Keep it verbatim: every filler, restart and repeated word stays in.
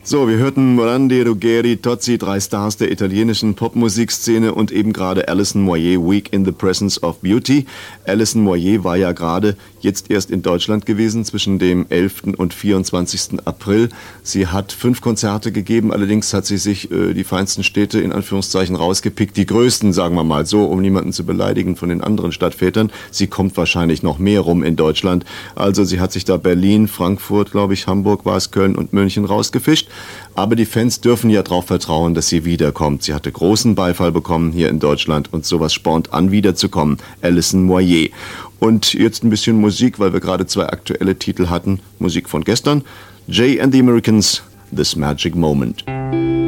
So, wir hörten Morandi, Ruggeri, Tozzi, drei Stars der italienischen Popmusikszene und eben gerade Alison Moyet, Week in the Presence of Beauty. Alison Moyet war ja gerade jetzt erst in Deutschland gewesen, zwischen dem elften und vierundzwanzigsten April. Sie hat fünf Konzerte gegeben, allerdings hat sie sich äh, die feinsten Städte in Anführungszeichen rausgepickt, die größten, sagen wir mal so, um niemanden zu beleidigen von den anderen Stadtvätern. Sie kommt wahrscheinlich noch mehr rum in Deutschland. Also sie hat sich da Berlin, Frankfurt, glaube ich, Hamburg war es, Köln und München rausgefischt. Aber die Fans dürfen ja darauf vertrauen, dass sie wiederkommt. Sie hatte großen Beifall bekommen hier in Deutschland und sowas spornt an, wiederzukommen. Alison Moyet. Und jetzt ein bisschen Musik, weil wir gerade zwei aktuelle Titel hatten. Musik von gestern. Jay and the Americans, This Magic Moment.